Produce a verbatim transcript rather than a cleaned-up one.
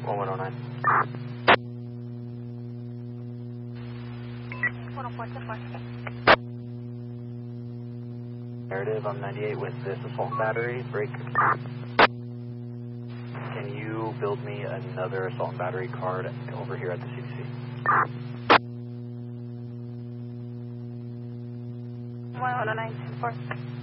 one one oh nine. one oh four, ten four. Narrative, I'm ninety-eight with this assault and battery. Break. Can you build me another assault and battery card over here at the C D C? one oh nine, ten four.